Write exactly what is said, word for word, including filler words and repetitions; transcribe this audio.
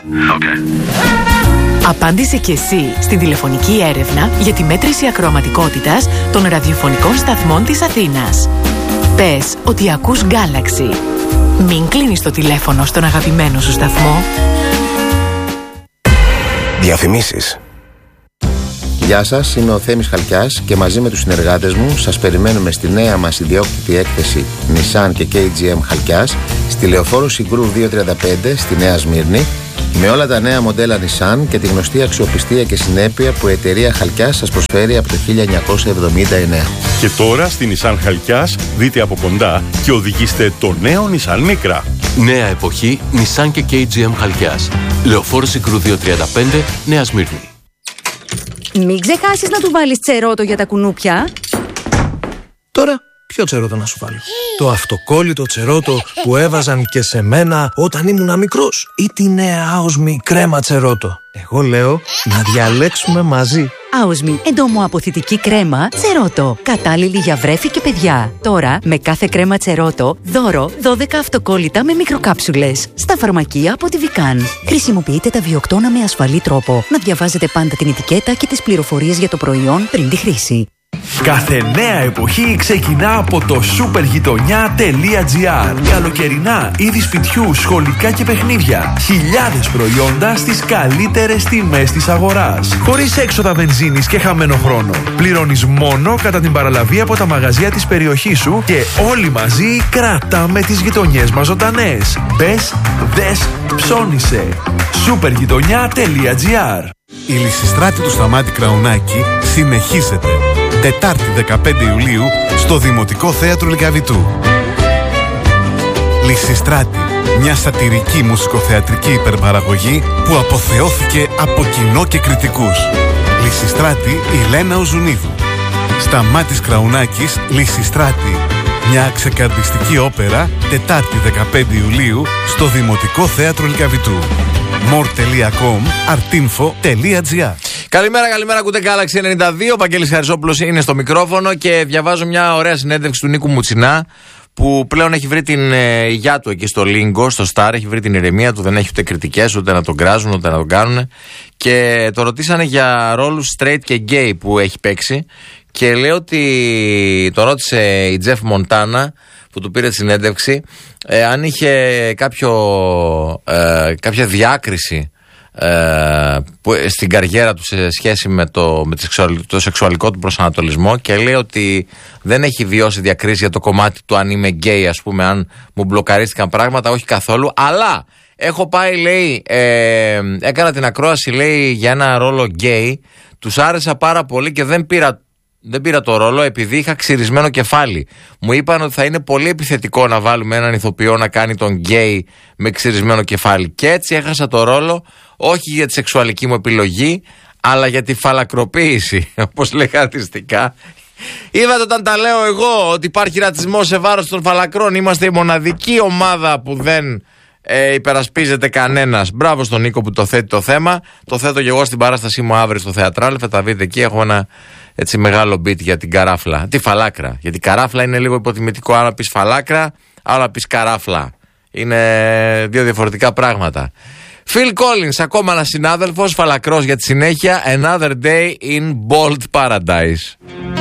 Okay. Απάντησε και εσύ στην τηλεφωνική έρευνα για τη μέτρηση ακροαματικότητας των ραδιοφωνικών σταθμών της Αθήνας. Πες ότι ακούς Galaxy. Μην κλείνεις το τηλέφωνο στον αγαπημένο σου σταθμό. Διαφημίσεις. Γεια σας, είμαι ο Θέμης Χαλκιάς και μαζί με τους συνεργάτες μου σας περιμένουμε στη νέα μας ιδιόκτητη έκθεση Nissan και κέι τζι εμ Χαλκιάς στη Λεωφόρο Συγκρού διακόσια τριάντα πέντε στη Νέα Σμύρνη, με όλα τα νέα μοντέλα Nissan και τη γνωστή αξιοπιστία και συνέπεια που η εταιρεία Χαλκιάς σας προσφέρει από το χίλια εννιακόσια εβδομήντα εννέα. Και τώρα στη Nissan Χαλκιάς δείτε από κοντά και οδηγήστε το νέο Nissan Micra. Νέα εποχή Nissan και κέι τζι εμ Χαλκιάς. Λεωφόρο Συγκρού διακόσια τριάντα πέντε, Νέα Σμύρνη. Μην ξεχάσεις να του βάλεις τσερότο για τα κουνούπια. Τώρα, ποιο τσερότο να σου βάλω? Το αυτοκόλλητο τσερότο που έβαζαν και σε μένα όταν ήμουν μικρός, ή τη νέα άοσμη κρέμα τσερότο? Εγώ λέω να διαλέξουμε μαζί. Άοσμη εντομοαποθητική κρέμα τσερότο. Κατάλληλη για βρέφη και παιδιά. Τώρα, με κάθε κρέμα τσερότο, δώρο δώδεκα αυτοκόλλητα με μικροκάψουλες. Στα φαρμακεία από τη Βικάν. Χρησιμοποιείτε τα βιοκτώνα με ασφαλή τρόπο. Να διαβάζετε πάντα την ετικέτα και τις πληροφορίες για το προϊόν πριν τη χρήση. Κάθε νέα εποχή ξεκινά από το σούπερ γειτονιά τελεία τζι άρ. Καλοκαιρινά, είδη σπιτιού, σχολικά και παιχνίδια. Χιλιάδες προϊόντα στις καλύτερες τιμές της αγοράς. Χωρίς έξοδα βενζίνης και χαμένο χρόνο. Πληρώνεις μόνο κατά την παραλαβή από τα μαγαζιά της περιοχής σου και όλοι μαζί κρατάμε τις γειτονιές μας ζωντανές. Μπες, δες, ψώνισε. σούπερ γειτονιά τελεία τζι άρ. Η Λυσιστράτη του Σταμάτη Κραουνάκη συνεχίζεται. Τετάρτη δεκαπέντε Ιουλίου στο Δημοτικό Θέατρο Λυκαβητού. Λυσιστράτη, μια σατυρική μουσικοθεατρική υπερπαραγωγή που αποθεώθηκε από κοινό και κριτικούς. Λυσιστράτη, η Λένα Οζουνίδου. Σταμάτης Κραουνάκης, Λυσιστράτη. Μια ξεκαρδιστική όπερα, Τετάρτη δεκαπέντε Ιουλίου στο Δημοτικό Θέατρο Λυκαβητού. more τελεία com, artinfo τελεία τζι άρ. Καλημέρα, καλημέρα, ακούτε Galaxy ενενήντα δύο. Ο Παγγέλης Χαρισόπουλος είναι στο μικρόφωνο και διαβάζω μια ωραία συνέντευξη του Νίκου Μουτσινά, που πλέον έχει βρει την ε, υγειά του εκεί στο Λίγκο, στο Σταρ, έχει βρει την ηρεμία του, δεν έχει ούτε κριτικές, ούτε να τον κράζουν, ούτε να τον κάνουν. Και το ρωτήσανε για ρόλους straight και gay που έχει παίξει. Και λέει ότι το ρώτησε η Τζεφ Μοντάνα, που του πήρε τη συνέντευξη, ε, αν είχε κάποιο, ε, κάποια διάκριση ε, που, στην καριέρα του σε σχέση με, το, με το σεξουαλικό του προσανατολισμό, και λέει ότι δεν έχει βιώσει διακρίσεις για το κομμάτι του αν είμαι γκέι, ας πούμε, αν μου μπλοκαρίστηκαν πράγματα, όχι καθόλου, αλλά έχω πάει, λέει, ε, έκανα την ακρόαση, λέει, για ένα ρόλο γκέι, τους άρεσα πάρα πολύ και δεν πήρα Δεν πήρα το ρόλο επειδή είχα ξυρισμένο κεφάλι. Μου είπαν ότι θα είναι πολύ επιθετικό να βάλουμε έναν ηθοποιό να κάνει τον γκέι με ξυρισμένο κεφάλι. Και έτσι έχασα το ρόλο, όχι για τη σεξουαλική μου επιλογή, αλλά για τη φαλακροποίηση, όπως λέει αρτιστικά. Είδατε όταν τα λέω εγώ ότι υπάρχει ρατσισμός σε βάρος των φαλακρών. Είμαστε η μοναδική ομάδα που δεν ε, υπερασπίζεται κανένας. Μπράβο στον Νίκο που το θέτει το θέμα. Το θέτω και εγώ στην παράστασή μου αύριο στο Θεατράλ. Θα τα δείτε εκεί. Έχω ένα έτσι μεγάλο beat για την καράφλα. Τη φαλάκρα. Γιατί καράφλα είναι λίγο υποτιμητικό. Άρα πεις φαλάκρα, άρα πεις καράφλα. Είναι δύο διαφορετικά πράγματα. Phil Collins, ακόμα ένας συνάδελφος, φαλακρός για τη συνέχεια. Another day in Bold Paradise.